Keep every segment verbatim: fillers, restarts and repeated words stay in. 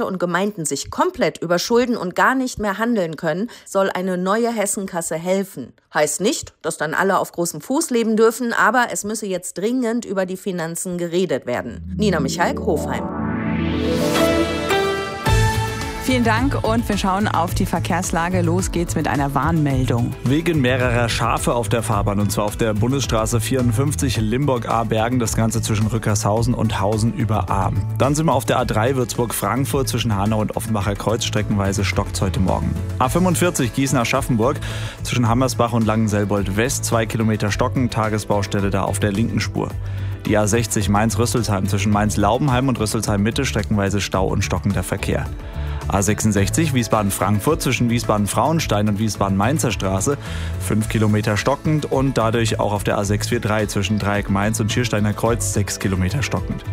Städte und Gemeinden sich komplett überschulden und gar nicht mehr handeln können, soll eine neue Hessenkasse helfen. Heißt nicht, dass dann alle auf großem Fuß leben dürfen, aber es müsse jetzt dringend über die Finanzen geredet werden. Nina Michalk, Hofheim. Vielen Dank und wir schauen auf die Verkehrslage. Los geht's mit einer Warnmeldung. Wegen mehrerer Schafe auf der Fahrbahn und zwar auf der Bundesstraße vierundfünfzig Limburg-Ahrbergen, das Ganze zwischen Rückershausen und Hausen über Ahr. Dann sind wir auf der A drei Würzburg-Frankfurt zwischen Hanau und Offenbacher Kreuz, streckenweise stockt's heute Morgen. A fünfundvierzig Gießen-Aschaffenburg zwischen Hammersbach und Langenselbold-West, zwei Kilometer stocken, Tagesbaustelle da auf der linken Spur. Die A sechzig Mainz-Rüsselsheim zwischen Mainz-Laubenheim und Rüsselsheim-Mitte, streckenweise Stau und stockender Verkehr. A sechsundsechzig Wiesbaden-Frankfurt zwischen Wiesbaden-Frauenstein und Wiesbaden-Mainzer Straße, fünf Kilometer stockend und dadurch auch auf der A sechs vier drei zwischen Dreieck Mainz und Schiersteiner Kreuz, sechs Kilometer stockend.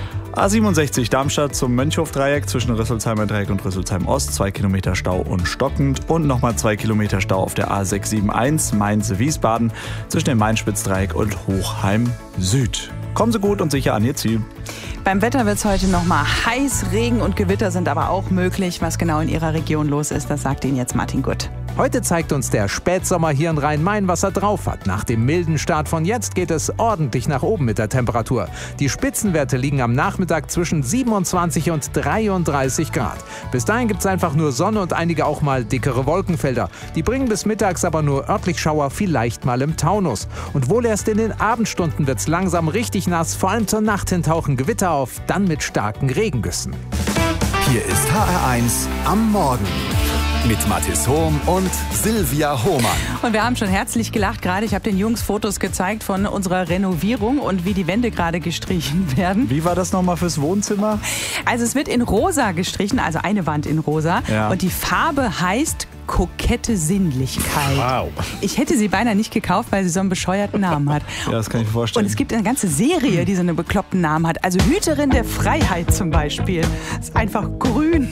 A siebenundsechzig Darmstadt zum Mönchhof-Dreieck zwischen Rüsselsheimer Dreieck und Rüsselsheim Ost, zwei Kilometer Stau und stockend und nochmal zwei Kilometer Stau auf der A sechs sieben eins Mainz-Wiesbaden zwischen dem Main-Spitz-Dreieck und Hochheim Süd. Kommen Sie gut und sicher an Ihr Ziel. Beim Wetter wird es heute noch mal heiß, Regen und Gewitter sind aber auch möglich. Was genau in Ihrer Region los ist, das sagt Ihnen jetzt Martin Gutt. Heute zeigt uns der Spätsommer hier in Rhein-Main, was er drauf hat. Nach dem milden Start von jetzt geht es ordentlich nach oben mit der Temperatur. Die Spitzenwerte liegen am Nachmittag zwischen siebenundzwanzig und dreiunddreißig Grad. Bis dahin gibt es einfach nur Sonne und einige auch mal dickere Wolkenfelder. Die bringen bis mittags aber nur örtlich Schauer, vielleicht mal im Taunus. Und wohl erst in den Abendstunden wird es langsam richtig nass. Vor allem zur Nacht hin tauchen Gewitter auf, dann mit starken Regengüssen. Hier ist H R eins am Morgen. Mit Mathis Hohm und Silvia Hohmann. Und wir haben schon herzlich gelacht gerade. Ich habe den Jungs Fotos gezeigt von unserer Renovierung und wie die Wände gerade gestrichen werden. Wie war das nochmal fürs Wohnzimmer? Also es wird in rosa gestrichen, also eine Wand in rosa. Ja. Und die Farbe heißt kokette Sinnlichkeit. Wow. Ich hätte sie beinahe nicht gekauft, weil sie so einen bescheuerten Namen hat. Ja, das kann ich mir vorstellen. Und es gibt eine ganze Serie, die so einen bekloppten Namen hat. Also Hüterin der Freiheit zum Beispiel. Das ist einfach grün.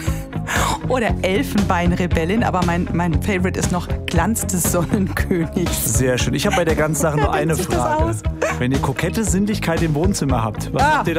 Oder Elfenbeinrebellin, aber mein, mein Favorite ist noch Glanz des Sonnenkönigs. Sehr schön. Ich habe bei der ganzen Sache nur eine Frage. Wenn ihr kokette Sinnlichkeit im Wohnzimmer habt, was ah. habt ihr da